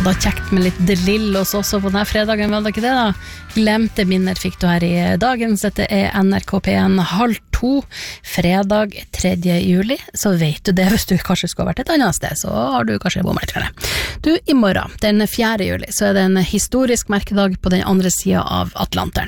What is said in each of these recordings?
var da kjekt med litt De Lillos også på denne fredagen, var det ikke det da? Glemte minner fikk du her i dagens. Dette NRK P1 2:30, fredag 3. juli. Så vet du det, hvis du kanskje skulle ha vært et annet sted, så har du kanskje bommet litt for det. Du, i morgen, den 4. juli, så det en historisk merkedag på den andre siden av Atlanteren.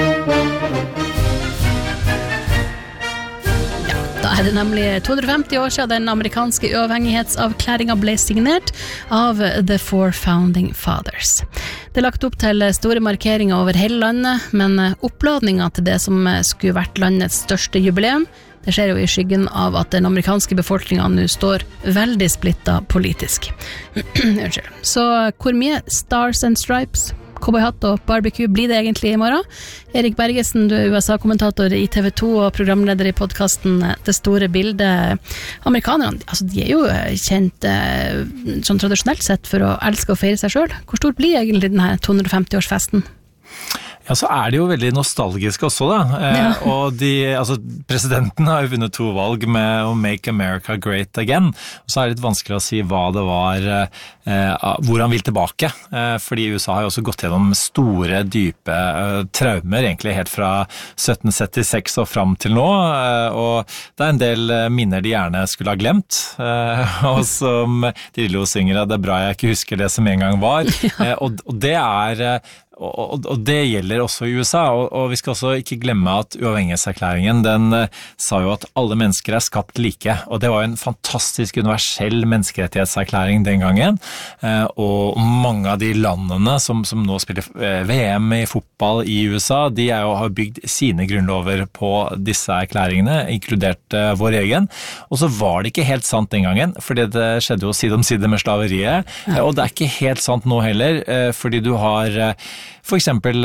Da det nemlig 250 år siden den amerikanske uavhengighetsavklæringen ble signert av The Four Founding Fathers. Det lagt opp til store markeringer over hele landet, men oppladningen til det som skulle vært landets største jubileum, det skjer jo i skyggen av at den amerikanske befolkningen nå står veldig splittet politisk. Unnskyld. Så hvor mye Stars and Stripes, cowboyhatt og barbecue blir det egentlig i morgen? Erik Bergesen, du USA-kommentator i TV 2 og programleder i podcasten Det store bildet. Amerikanerne, altså de jo kjent sånn tradisjonelt sett for å elske å feire seg selv. Hvor stor blir egentlig denne 250-årsfesten? Ja, så det jo veldig nostalgisk også da, og presidenten har jo vunnet 2 valg med å Make America Great Again, og så det litt vanskelig å si hva det var, hvor han vil tilbake, fordi USA har jo også gått gjennom store, dype traumer, egentlig helt fra 1776 og frem til nå, og det en del minner de gjerne skulle ha glemt, og som De Lillos synger, det bra jeg ikke husker det som en gang var, og det og det gjelder også i USA, og vi skal også ikke glemme at uavhengighetserklæringen, den sa jo at alle mennesker skapt like, og det var jo en fantastisk universell menneskerettighetserklæring den gangen, og mange av de landene som nå spiller VM i fotball i USA, de har bygd sine grunnlover på disse erklæringene, inkludert vår egen, og så var det ikke helt sant den gangen, fordi det skjedde jo side om side med slaveriet, og det ikke helt sant nå heller, fordi du har for eksempel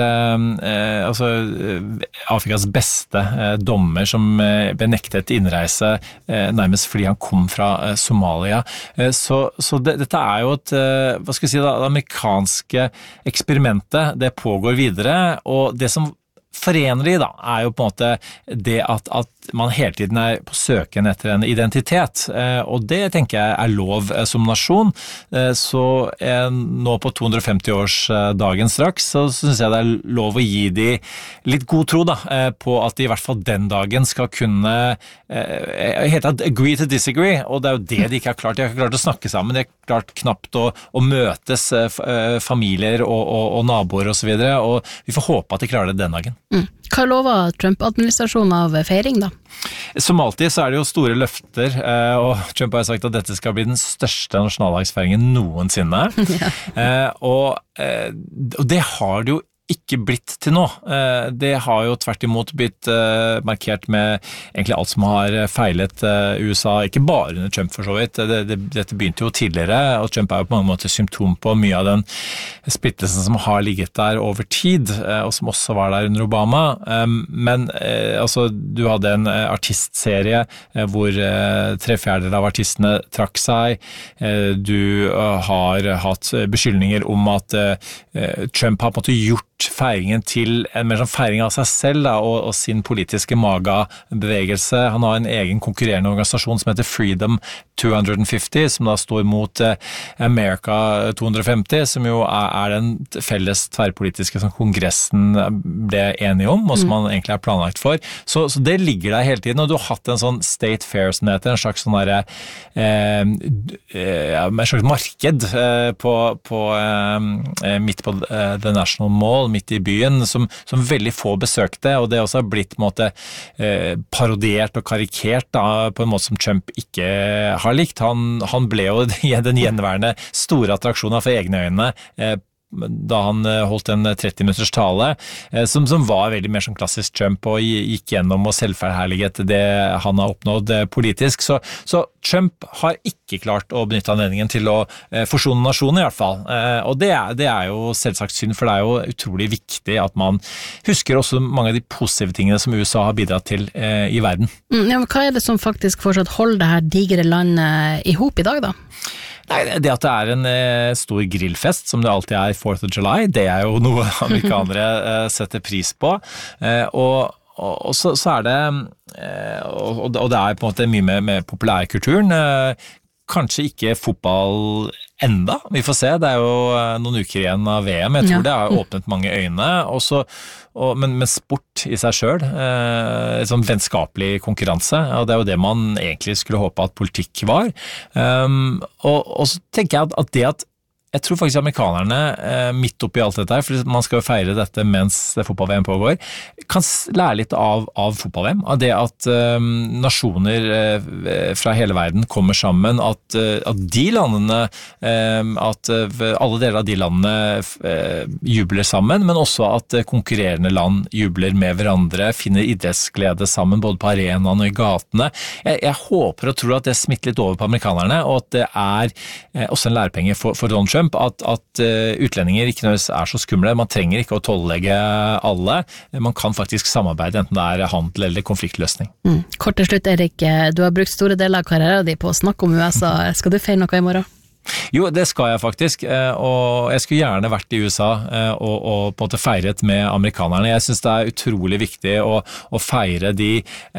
Afrikas beste dommer som ble nektet innreise nærmest fordi han kom fra Somalia. Så dette jo et, hva skal jeg si da, det amerikanske eksperimentet, det pågår videre, og det som forener de da, jo på en måte det at man hele tiden på søken etter en identitet, og det tenker jeg lov som nasjon. Så nå på 250-årsdagen straks, så synes jeg det lov å gi de litt god tro da, på at de i hvert fall den dagen skal kunne agree to disagree, og det jo det de ikke har klart. De har ikke klart å snakke sammen, de har klart knapt å møtes familier og naboer og så videre, og vi får håpe at de klarer det den dagen. Hva lover Trump-administrasjonen av feiring da? Som alltid så det jo store løfter, og Trump har sagt at dette skal bli den største nasjonaldagsfeiringen noensinne, og det har det jo ikke blitt til nå. Det har jo tvert imot blitt markert med egentlig alt som har feilet USA, ikke bare under Trump for så vidt. Dette begynte jo tidligere, og Trump jo på mange måter symptom på mye av den splittelsen som har ligget der over tid, og som også var der under Obama. Men altså, du hadde en artistserie hvor 3/4 av artistene trakk seg. Du har hatt beskyldninger om at Trump har på en måte gjort feiringen til en mer sånn feiring av seg selv da, og sin politiske maga-bevegelse. Han har en egen konkurrerende organisasjon som heter Freedom 250, som da står mot America 250, som jo den felles tverrpolitiske som kongressen ble enige om, og som man egentlig har planlagt for. Så det ligger der hele tiden, og du har hatt en sånn state fair som heter, en slags sånn der, en slags marked midt på The National Mall, midt i byen, som veldig få besøkte, og det også har blitt på en måte parodiert og karikert da, på en måte som Trump ikke har likt. Han ble jo den gjenværende store attraksjonen for egne øyne da han holdt en 30 minutters tale, som var veldig mer som klassisk Trump, og gikk gjennom og selvforherliget det han har oppnådd politisk. Så Trump har ikke klart å benytte anledningen til å forsone nasjonen i hvert fall. Og det jo selvsagt synd, for det jo utrolig viktig at man husker også mange av de positive tingene som USA har bidratt til i verden. Ja, men hva det som faktisk fortsatt holder det her digre landet i hop i dag da? Nei, det at det en stor grillfest, som det alltid 4th of July, det jo noe amerikanere setter pris på, og så det, og det på en måte mye med populærkulturen, kanskje ikke fotball enda. Vi får se, det jo noen uker igjen av VM. Jeg tror det har åpnet mange øyne, men sport i seg selv, sånn vennskapelig konkurranse, og det jo det man egentlig skulle håpe at politikk var. Og så tenker jeg at jeg tror faktisk amerikanerne, midt oppi alt dette her, for man skal jo feire dette mens fotball-VM pågår, kan lære litt av fotball-VM, av det at nasjoner fra hele verden kommer sammen, at de landene, at alle deler av de landene jubler sammen, men også at konkurrerende land jubler med hverandre, finner idrettsglede sammen, både på arenaen og i gatene. Jeg håper og tror at det smitter litt over på amerikanerne, og at det også en lærepenge for Donald Trump, at utlendinger ikke nødvendigvis så skumle. Man trenger ikke å tolllegge alle. Man kan faktisk samarbeide, enten det handel eller konfliktløsning. Kort til slutt, Erik. Du har brukt store deler av karrieren din på å snakke om USA. Skal du feire noe i morgen? Jo, det skal jeg faktisk, og jeg skulle gjerne vært i USA og på en måte feiret med amerikanerne. Jeg synes det utrolig viktig å feire de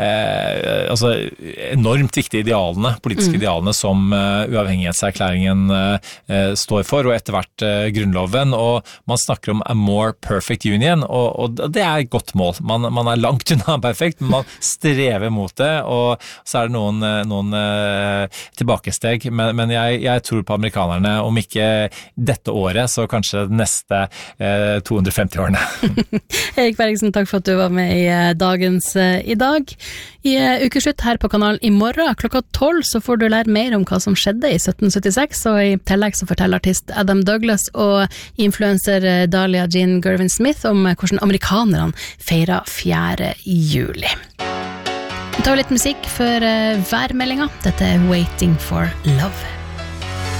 enormt viktige idealene, politiske idealene som uavhengighetserklæringen står for, og etter hvert grunnloven, og man snakker om a more perfect union, og det et godt mål. Man langt unna perfekt, men man strever mot det, og så det noen tilbakesteg, men jeg tror på amerikanerne, om ikke dette året, så kanskje de neste 250 årene. Erik Bergesen, takk for at du var med i Dagens i dag. I ukeslutt her på kanalen i morgen, klokka 12, så får du lære mer om hva som skjedde i 1776, og i tillegg så forteller artist Adam Douglas og influencer Dahlia Jean Gervin Smith om hvordan amerikanerne feirer 4. juli. Vi tar litt musikk for værmeldinga. Dette Waiting for Love.